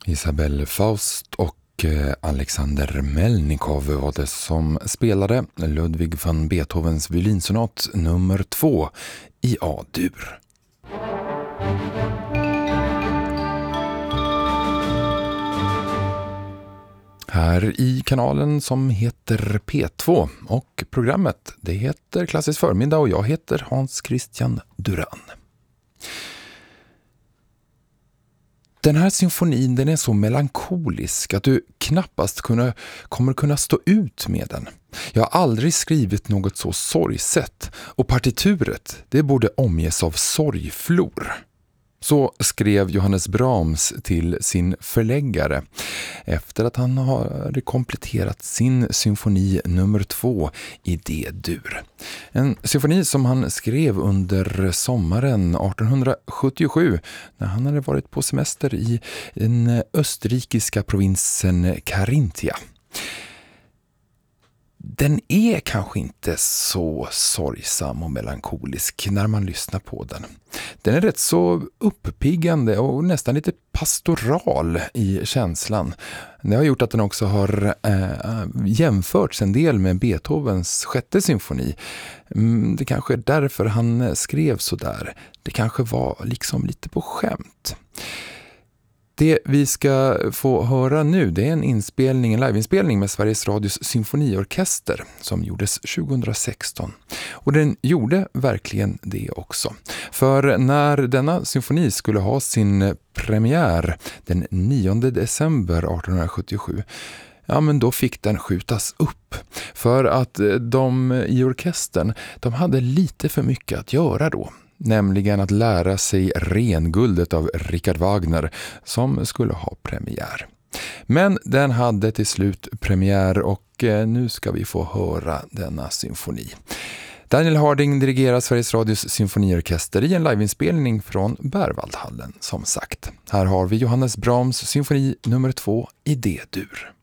Isabelle Faust och Alexander Melnikov var det som spelade Ludwig van Beethovens violinsonat nummer 2 i A-dur. Här i kanalen som heter P2 och programmet det heter Klassisk förmiddag och jag heter Hans Christian Duran. Den här symfonin den är så melankolisk att du knappast kommer kunna stå ut med den. Jag har aldrig skrivit något så sorgset och partituret det borde omges av sorgflor. Så skrev Johannes Brahms till sin förläggare efter att han hade kompletterat sin symfoni nummer 2 i D-dur. En symfoni som han skrev under sommaren 1877 när han hade varit på semester i den österrikiska provinsen Carinthia. Den är kanske inte så sorgsam och melankolisk när man lyssnar på den. Den är rätt så uppiggande och nästan lite pastoral i känslan. Det har gjort att den också har jämförts en del med Beethovens 6:e symfoni. Det kanske är därför han skrev så där. Det kanske var liksom lite på skämt. Det vi ska få höra nu det är en liveinspelning med Sveriges Radios symfoniorkester som gjordes 2016. Och den gjorde verkligen det också. För när denna symfoni skulle ha sin premiär den 9 december 1877 men då fick den skjutas upp. För att de i orkestern de hade lite för mycket att göra då. Nämligen att lära sig Renguldet av Richard Wagner som skulle ha premiär. Men den hade till slut premiär och nu ska vi få höra denna symfoni. Daniel Harding dirigerar Sveriges Radios symfoniorkester i en liveinspelning från Berwaldhallen som sagt. Här har vi Johannes Brahms symfoni nummer 2 i D-dur.